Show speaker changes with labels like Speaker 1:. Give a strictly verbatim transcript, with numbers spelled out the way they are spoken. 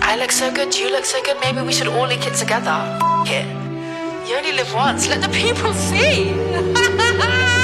Speaker 1: I look so good, you look so good, maybe we should all link it together. F- it. You only live once, let the people see.